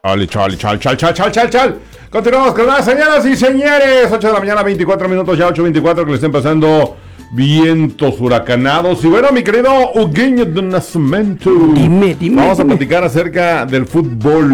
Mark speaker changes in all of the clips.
Speaker 1: Chal. Continuamos con las señoras y señores. 8 de la mañana, 24 minutos, ya 8:24, que le estén pasando vientos huracanados. Y bueno, mi querido Eugenio de Nascimento,
Speaker 2: Dime.
Speaker 1: vamos a platicar acerca del fútbol.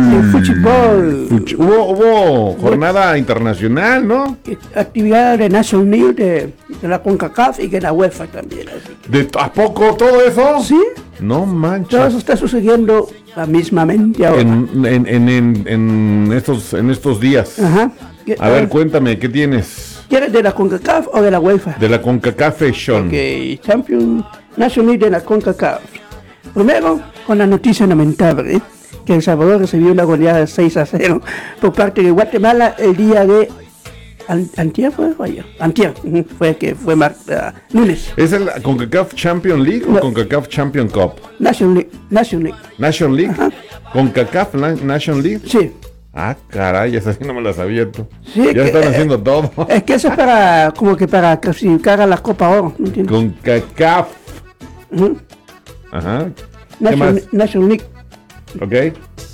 Speaker 1: Hubo jornada internacional, ¿no?
Speaker 2: Actividad de National League, de la CONCACAF y de la UEFA también.
Speaker 1: ¿A poco todo eso?
Speaker 2: Sí,
Speaker 1: No manches.
Speaker 2: todo eso está sucediendo mismamente ahora.
Speaker 1: En estos días.
Speaker 2: Ajá.
Speaker 1: A ver, cuéntame, ¿qué tienes?
Speaker 2: ¿Quieres de la CONCACAF o de la UEFA?
Speaker 1: De la CONCACAF Fashion.
Speaker 2: Ok, Champion National League de la CONCACAF. Primero, con la noticia lamentable, que El Salvador recibió una goleada de 6-0 por parte de Guatemala el día de Antier, ¿fue? Antier, lunes.
Speaker 1: ¿Es el CONCACAF Champion League o CONCACAF Champion Cup?
Speaker 2: National League.
Speaker 1: National League.
Speaker 2: Ajá.
Speaker 1: CONCACAF National League.
Speaker 2: Sí.
Speaker 1: Ah, caray, esa sí no me la sabía tú.
Speaker 2: Sí,
Speaker 1: ya están haciendo todo.
Speaker 2: Es que eso es para clasificar a la Copa Oro, ¿me entiendes?
Speaker 1: CONCACAF.
Speaker 2: Uh-huh.
Speaker 1: Ajá. ¿Qué más?
Speaker 2: National League.
Speaker 1: Ok.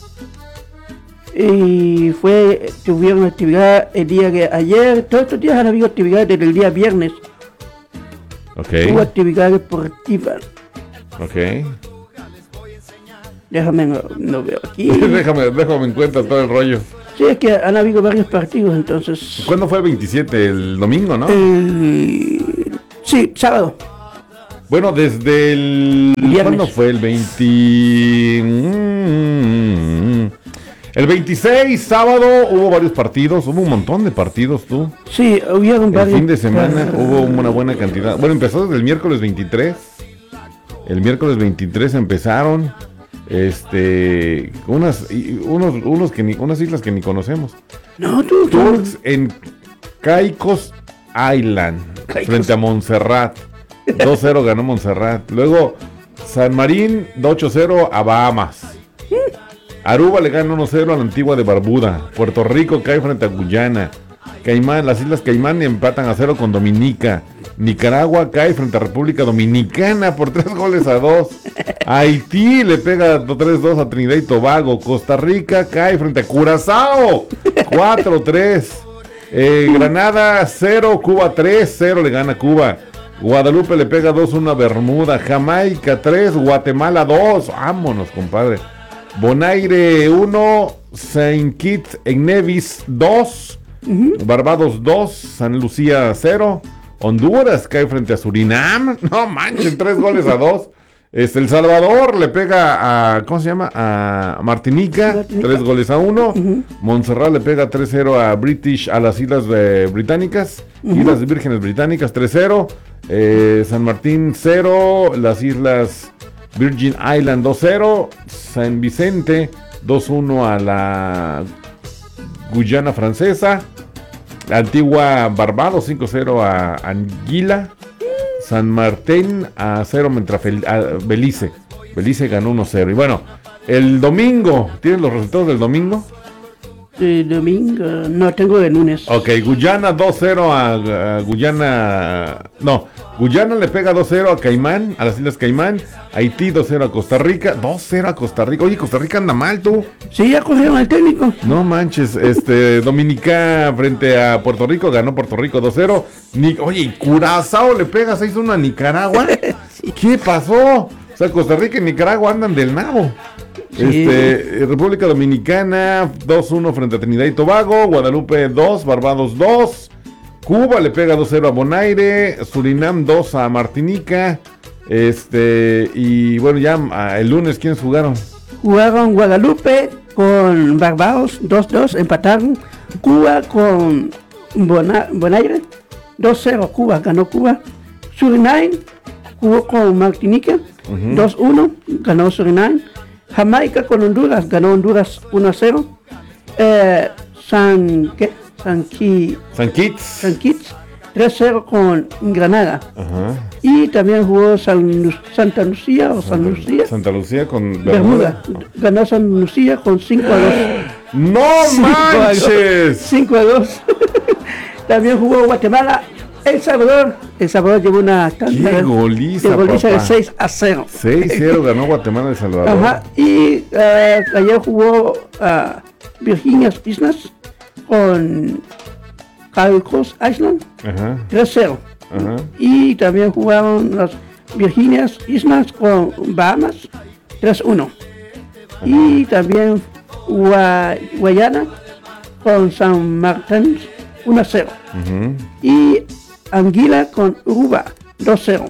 Speaker 2: Y tuvieron actividad el día de ayer. Todos estos días han habido actividades desde el día viernes.
Speaker 1: Ok.
Speaker 2: Hubo actividad deportiva.
Speaker 1: Ok.
Speaker 2: Déjame, no veo aquí.
Speaker 1: déjame en cuenta todo el rollo.
Speaker 2: Sí, es que han habido varios partidos, entonces.
Speaker 1: ¿Cuándo fue el 27? El domingo, ¿no?
Speaker 2: Sí, sábado.
Speaker 1: Bueno, desde el...
Speaker 2: Viernes.
Speaker 1: ¿Cuándo fue? El 20... El 26, sábado, hubo varios partidos. Hubo un montón de partidos, tú.
Speaker 2: Sí, hubieron varios.
Speaker 1: El fin de semana hubo una buena cantidad. Bueno, empezó desde el miércoles 23. El miércoles 23 empezaron... unas islas que ni conocemos.
Speaker 2: No, tú.
Speaker 1: Turks en Caicos Island, frente a Montserrat. 2-0 ganó Montserrat. Luego San Marín 2-0 a Bahamas. Aruba le gana 1-0 a la Antigua de Barbuda. Puerto Rico cae frente a Guyana. Las Islas Caimán empatan a 0 con Dominica. Nicaragua cae frente a República Dominicana por 3-2. Haití le pega 3-2 a Trinidad y Tobago. Costa Rica cae frente a Curazao 4-3. Granada 0, Cuba 3-0 le gana Cuba. Guadalupe le pega 2-1 a Bermuda. Jamaica 3, Guatemala 2. Vámonos, compadre. Bonaire 1, Saint Kitts en Nevis 2. Barbados 2, San Lucía 0. Honduras cae frente a Surinam. No manches, 3-2. El Salvador le pega a, ¿cómo se llama? A Martinica, 3-1. Montserrat le pega 3-0 a las Islas Británicas, Islas Vírgenes Británicas, 3-0. San Martín 0, las Islas Virgin Island 2-0. San Vicente 2-1 a la Guyana Francesa. La Antigua Barbados 5-0 a Anguila. San Martín a 0 mientras Belice. Belice ganó 1-0. Y bueno, el domingo, ¿tienes los resultados del domingo?
Speaker 2: Domingo, no, tengo de lunes.
Speaker 1: Ok, Guyana 2-0 a Guyana. No, Guyana le pega 2-0 a Caimán, a las Islas Caimán. Haití 2-0 a Costa Rica. 2-0 a Costa Rica. Oye, Costa Rica anda mal, tú.
Speaker 2: Sí, ya corrieron al técnico.
Speaker 1: No manches, Dominica frente a Puerto Rico, ganó Puerto Rico 2-0. Oye, Curazao le pega 6-1 a Nicaragua. Sí. ¿Qué pasó? O sea, Costa Rica y Nicaragua andan del nabo. Sí. República Dominicana 2-1 frente a Trinidad y Tobago. Guadalupe 2, Barbados 2. Cuba le pega 2-0 a Bonaire. Surinam 2 a Martinica. Y bueno, ya el lunes, ¿quiénes jugaron?
Speaker 2: Jugaron Guadalupe con Barbados 2-2, empataron. Cuba con Bonaire 2-0, Cuba, ganó Cuba. Surinam jugó con Martinica 2-1, ganó Surinam. Jamaica con Honduras, ganó Honduras 1-0. San Kitts 3-0 con Granada. Y también jugó Santa Lucía
Speaker 1: con
Speaker 2: Bermuda. Ganó Santa Lucía con 5-2.
Speaker 1: ¡No manches!
Speaker 2: 5-2. También jugó Guatemala El Salvador llevó una tanda
Speaker 1: ¡Qué goliza,
Speaker 2: de goliza de
Speaker 1: papá!
Speaker 2: 6-0.
Speaker 1: 6-0 ganó Guatemala El Salvador.
Speaker 2: Ajá, y ayer jugó Virginia Islas con Caicos Island
Speaker 1: Ajá,
Speaker 2: 3-0.
Speaker 1: ajá.
Speaker 2: Y también jugaron las Virginia Islas con Bahamas 3-1. Y también Guayana con San Martín 1-0.
Speaker 1: Ujú.
Speaker 2: Y Anguila con Uruguay 2-0.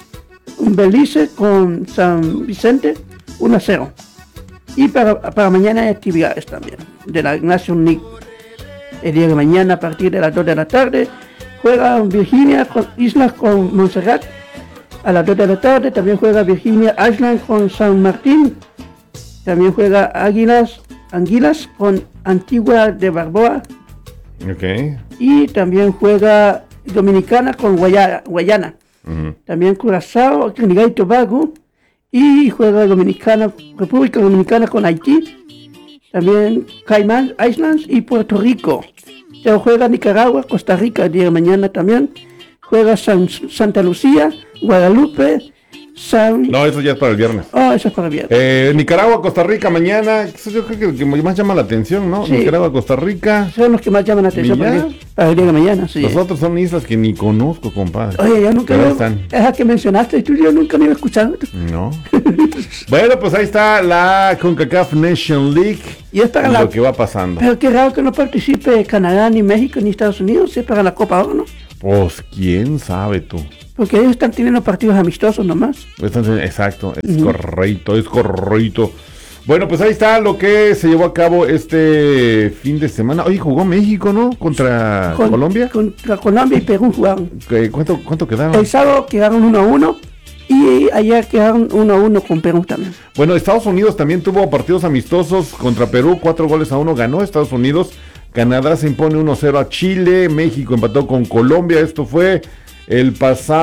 Speaker 2: Belice con San Vicente 1-0. Y para mañana hay actividades también de la Nation League. El día de mañana a partir de las 2 de la tarde juega Virginia con Islas con Montserrat a las 2 de la tarde. También juega Virginia Island con San Martín. También juega Anguilas con Antigua de Barboa.
Speaker 1: Ok.
Speaker 2: Y también juega Dominicana con Guayana.
Speaker 1: Ujú.
Speaker 2: También Curazao, Trinidad y Tobago. Y juega República Dominicana con Haití. También Caimán Islands y Puerto Rico. Ya juega Nicaragua, Costa Rica el día de mañana también. Juega Santa Lucía, Guadalupe,
Speaker 1: No, eso ya es para el viernes.
Speaker 2: eso es para el viernes.
Speaker 1: Nicaragua, Costa Rica, mañana. Eso yo creo que el que más llama la atención, ¿no?
Speaker 2: Sí.
Speaker 1: Nicaragua, Costa Rica.
Speaker 2: Son los que más llaman la atención
Speaker 1: Mira.
Speaker 2: para el día de mañana, sí.
Speaker 1: Los otros son islas que ni conozco, compadre.
Speaker 2: Oye, yo nunca
Speaker 1: Pero
Speaker 2: me...
Speaker 1: están.
Speaker 2: Esa que mencionaste, yo nunca me iba escuchando.
Speaker 1: No. Bueno, pues ahí está la CONCACAF Nation League.
Speaker 2: Y es para
Speaker 1: Lo
Speaker 2: la...
Speaker 1: que va pasando.
Speaker 2: Pero qué raro que no participe Canadá, ni México, ni Estados Unidos, es para la Copa Oro, ¿no?
Speaker 1: Pues quién sabe tú.
Speaker 2: Porque ellos están teniendo partidos amistosos nomás.
Speaker 1: Exacto, es correcto, es correcto. Bueno, pues ahí está lo que se llevó a cabo este fin de semana. Oye, jugó México, ¿no? Contra Colombia.
Speaker 2: Contra Colombia y Perú jugaron.
Speaker 1: ¿Cuánto quedaron?
Speaker 2: El sábado quedaron 1-1 y ayer quedaron 1-1 con Perú también.
Speaker 1: Bueno, Estados Unidos también tuvo partidos amistosos contra Perú, 4-1 ganó Estados Unidos. Canadá se impone 1-0 a Chile, México empató con Colombia, esto fue el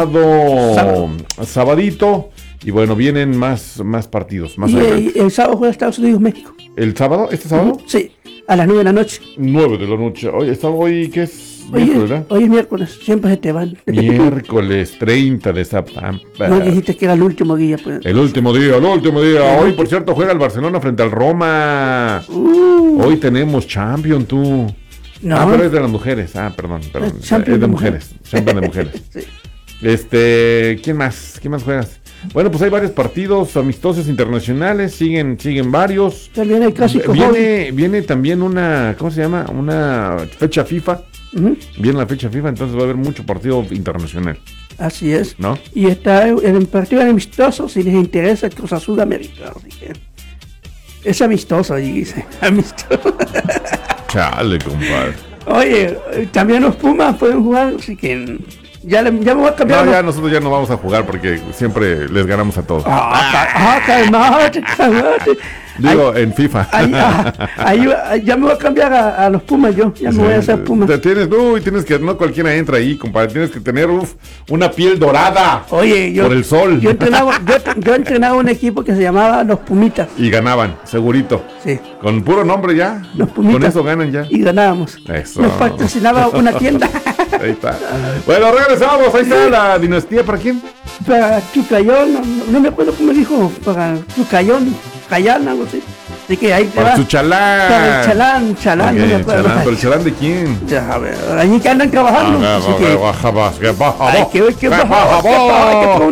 Speaker 1: pasado sabadito. Y bueno, vienen más partidos, más adelante.
Speaker 2: Y el sábado juega Estados Unidos-México.
Speaker 1: ¿El sábado? ¿Este sábado?
Speaker 2: Sí, a las 9 de la noche.
Speaker 1: 9 de la noche. Oye, hoy, ¿qué es? Miércoles, ¿verdad?
Speaker 2: Hoy es miércoles, siempre se te van.
Speaker 1: Miércoles 30 de septiembre.
Speaker 2: No dijiste que era el último día, pues.
Speaker 1: El último día. Hoy, por cierto, juega el Barcelona frente al Roma. Hoy tenemos Champion, tú.
Speaker 2: No.
Speaker 1: Pero es de las mujeres. Perdón.
Speaker 2: Champion
Speaker 1: Es de
Speaker 2: de
Speaker 1: mujeres. Champion de mujeres.
Speaker 2: Sí.
Speaker 1: ¿Quién más juegas? Bueno, pues hay varios partidos amistosos internacionales, siguen varios.
Speaker 2: También hay clásicos.
Speaker 1: Viene también una, ¿cómo se llama? Una fecha FIFA. Viene la fecha FIFA, entonces va a haber mucho partido internacional.
Speaker 2: Así es.
Speaker 1: ¿No?
Speaker 2: Y está el partido amistoso, si les interesa, Cruz Azul América. Es amistoso, ahí dice. Amistoso.
Speaker 1: Chale, compadre.
Speaker 2: Oye, también los Pumas pueden jugar, así que ya me voy a cambiar.
Speaker 1: No, ya nosotros ya no vamos a jugar porque siempre les ganamos a todos.
Speaker 2: Calmate.
Speaker 1: Digo, en FIFA.
Speaker 2: Ahí, ya me voy a cambiar a los Pumas yo, ya me voy a hacer Pumas.
Speaker 1: Tienes que, no cualquiera entra ahí, compadre, tienes que tener una piel dorada.
Speaker 2: Oye,
Speaker 1: por el sol.
Speaker 2: Yo entrenaba un equipo que se llamaba Los Pumitas.
Speaker 1: Y ganaban, segurito.
Speaker 2: Sí.
Speaker 1: Con puro nombre ya.
Speaker 2: Los Pumitas.
Speaker 1: Con eso ganan ya.
Speaker 2: Y ganábamos.
Speaker 1: Eso.
Speaker 2: Nos patrocinaba una tienda.
Speaker 1: Ahí está. Bueno, regresamos. Ahí está la dinastía. ¿Para quién?
Speaker 2: Para Chucayón, no me acuerdo cómo dijo. Para Chucayón, Cayán, algo así. Así que ahí
Speaker 1: para su Chalán.
Speaker 2: Para el Chalán,
Speaker 1: Okay,
Speaker 2: no me acuerdo.
Speaker 1: Chalán, ¿pero el Chalán de quién?
Speaker 2: Ya, a ver, allí que andan trabajando.
Speaker 1: Baja,
Speaker 2: Hay que ver qué baja.